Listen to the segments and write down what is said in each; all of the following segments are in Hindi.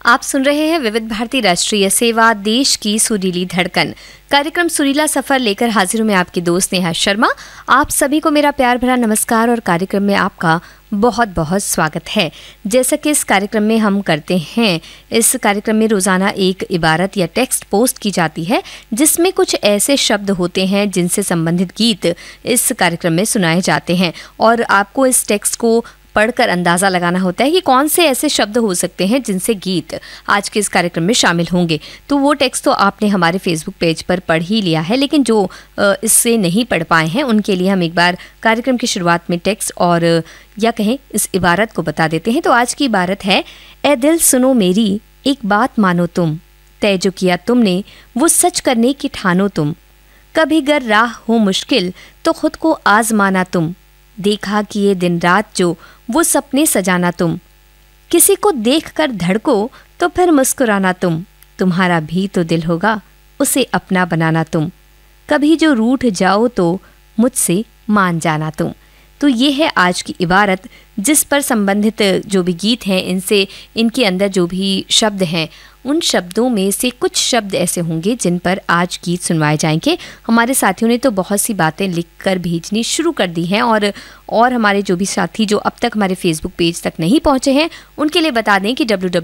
आप सुन रहे हैं विविध भारती राष्ट्रीय सेवा, देश की सुरीली धड़कन। कार्यक्रम सुरीला सफर लेकर हाजिर हूं मैं आपकी दोस्त नेहा शर्मा। आप सभी को मेरा प्यार भरा नमस्कार और कार्यक्रम में आपका बहुत बहुत स्वागत है। जैसा कि इस कार्यक्रम में हम करते हैं, इस कार्यक्रम में रोज़ाना एक इबारत या टेक्स्ट पोस्ट की जाती है जिसमें कुछ ऐसे शब्द होते हैं जिनसे संबंधित गीत इस कार्यक्रम में सुनाए जाते हैं और आपको इस टेक्स्ट को पढ़कर अंदाज़ा लगाना होता है कि कौन से ऐसे शब्द हो सकते हैं जिनसे गीत आज के इस कार्यक्रम में शामिल होंगे। तो वो टेक्स्ट तो आपने हमारे फेसबुक पेज पर पढ़ ही लिया है, लेकिन जो इससे नहीं पढ़ पाए हैं उनके लिए हम एक बार कार्यक्रम की शुरुआत में टेक्स्ट और या कहें इस इबारत को बता देते हैं। तो आज की इबारत है, ए दिल सुनो मेरी एक बात मानो तुम, तय जो किया तुमने वो सच करने की ठानो तुम, कभी गर राह हो मुश्किल तो खुद को आजमाना तुम, देखा कि ये दिन रात जो वो सपने सजाना तुम, किसी को देखकर धड़को तो फिर मुस्कुराना तुम, तुम्हारा भी तो दिल होगा उसे अपना बनाना तुम, कभी जो रूठ जाओ तो मुझसे मान जाना तुम। तो ये है आज की इबारत जिस पर संबंधित जो भी गीत हैं इनसे इनके अंदर जो भी शब्द हैं उन शब्दों में से कुछ शब्द ऐसे होंगे जिन पर आज गीत सुनवाए जाएंगे। हमारे साथियों ने तो बहुत सी बातें लिखकर भेजनी शुरू कर दी हैं और हमारे जो भी साथी जो अब तक हमारे फेसबुक पेज तक नहीं पहुंचे हैं उनके लिए बता दें कि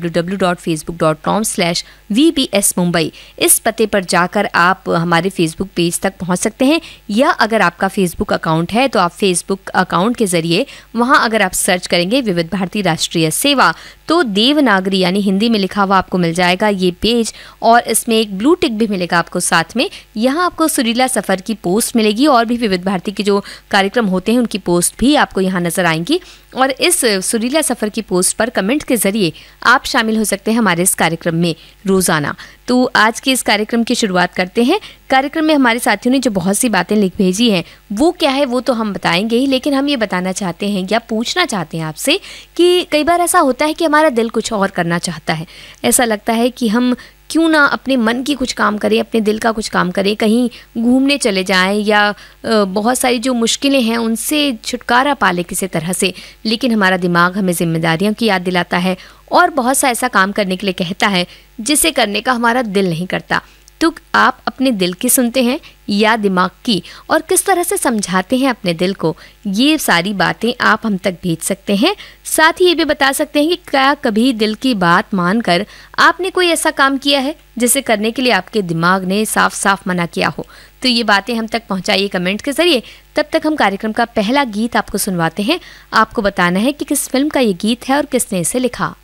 www.facebook.com/VBS Mumbai इस पते पर जाकर आप हमारे फेसबुक पेज तक पहुंच सकते हैं, या अगर आपका फेसबुक अकाउंट है तो आप फेसबुक अकाउंट के ज़रिए वहां अगर आप सर्च करेंगे विविध भारती राष्ट्रीय सेवा तो देवनागरी यानी हिंदी में लिखा हुआ आपको मिल जाएगा ये पेज, और इसमें एक ब्लू टिक भी मिलेगा आपको साथ में। यहाँ आपको सुरीला सफ़र की पोस्ट मिलेगी और भी विविध भारती के जो कार्यक्रम होते हैं उनकी पोस्ट भी आपको यहाँ नज़र आएंगी, और इस सुरीला सफ़र की पोस्ट पर कमेंट के ज़रिए आप शामिल हो सकते हैं हमारे इस कार्यक्रम में रोज़ाना। तो आज के इस कार्यक्रम की शुरुआत करते हैं। कार्यक्रम में हमारे साथियों ने जो बहुत सी बातें लिख भेजी हैं वो क्या है वो तो हम बताएंगे ही, लेकिन हम ये बताना चाहते हैं या पूछना चाहते हैं आपसे कि कई बार ऐसा होता है कि हमारा दिल कुछ और करना चाहता है। ऐसा लगता है कि हम क्यों ना अपने मन की कुछ काम करें, अपने दिल का कुछ काम करें, कहीं घूमने चले जाएं या बहुत सारी जो मुश्किलें हैं उनसे छुटकारा पा लें किसी तरह से, लेकिन हमारा दिमाग हमें जिम्मेदारियों की याद दिलाता है और बहुत सा ऐसा काम करने के लिए कहता है जिसे करने का हमारा दिल नहीं करता। तो आप अपने दिल की सुनते हैं या दिमाग की, और किस तरह से समझाते हैं अपने दिल को, ये सारी बातें आप हम तक भेज सकते हैं। साथ ही ये भी बता सकते हैं कि क्या कभी दिल की बात मानकर आपने कोई ऐसा काम किया है जिसे करने के लिए आपके दिमाग ने साफ साफ मना किया हो। तो ये बातें हम तक पहुंचाइए कमेंट के जरिए। तब तक हम कार्यक्रम का पहला गीत आपको सुनवाते हैं। आपको बताना है कि किस फिल्म का ये गीत है और किसने इसे लिखा।